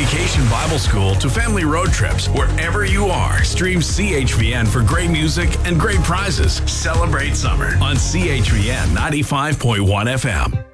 Vacation Bible School to family road trips, wherever you are, stream CHVN for great music and great prizes. Celebrate summer on CHVN 95.1 FM.